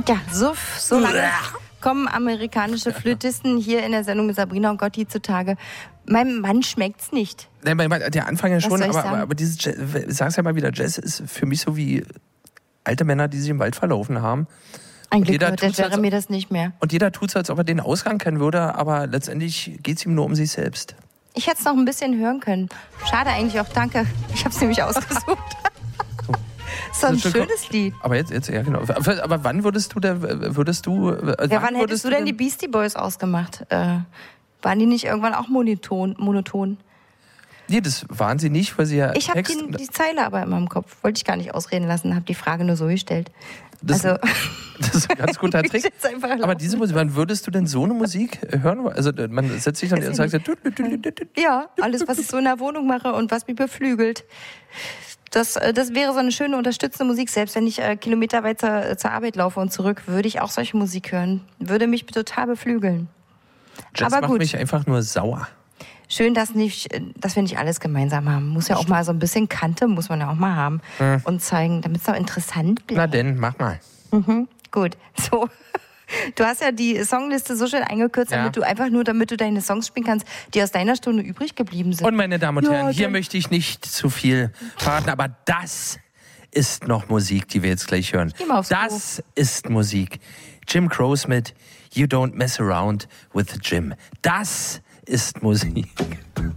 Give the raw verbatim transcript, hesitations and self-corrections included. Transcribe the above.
Ja, so, so lange kommen amerikanische Flötisten hier in der Sendung mit Sabrina und Gotti zutage. Meinem Mann schmeckt's nicht. Nein, der Anfang ja schon, aber, aber, aber dieses Jazz, ich sag's ja mal wieder, Jazz ist für mich so wie alte Männer, die sich im Wald verlaufen haben. Ein Glück hört der Jeremy das nicht mehr. Und jeder tut es, als ob er den Ausgang kennen würde, aber letztendlich geht es ihm nur um sich selbst. Ich hätte es noch ein bisschen hören können. Schade eigentlich auch, danke. Ich habe es nämlich ausgesucht. Das ist doch ein schönes Lied. Aber jetzt, jetzt, ja genau. Aber wann würdest du, da, würdest du... Ja, wann, wann hättest du denn die Beastie Boys ausgemacht? Äh, waren die nicht irgendwann auch monoton? monoton? Nee, das waren sie nicht, weil sie ja... Ich habe die, die Zeile aber in meinem Kopf. Wollte ich gar nicht ausreden lassen, habe die Frage nur so gestellt. Das, also, das ist ein ganz guter Trick. Aber diese Musik, wann würdest du denn so eine Musik hören? Also man setzt sich dann und sagt... Ja, alles, was ich so in der Wohnung mache und was mich beflügelt. Das, das wäre so eine schöne unterstützende Musik. Selbst wenn ich äh, kilometerweit zur, zur Arbeit laufe und zurück, würde ich auch solche Musik hören. Würde mich total beflügeln. Jazz aber macht gut. mich einfach nur sauer. Schön, dass, nicht, dass wir nicht alles gemeinsam haben. Muss ja auch mal so ein bisschen Kante, muss man ja auch mal haben. Hm. Und zeigen, damit es auch interessant bleibt. Na denn, mach mal. Mhm, gut, so. Du hast ja die Songliste so schön eingekürzt, ja. damit du einfach nur, damit du deine Songs spielen kannst, die aus deiner Stunde übrig geblieben sind. Und meine Damen und ja, Herren, hier möchte ich nicht zu viel verraten, aber das ist noch Musik, die wir jetzt gleich hören. Das ist Musik. Jim Croce mit You Don't Mess Around with Jim. Das ist Musik.